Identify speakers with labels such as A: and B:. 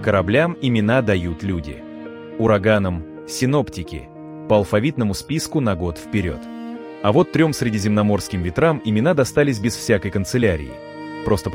A: Кораблям имена дают люди. Ураганам – синоптики, по алфавитному списку на год вперед. А вот 3 средиземноморским ветрам имена достались без всякой канцелярии, просто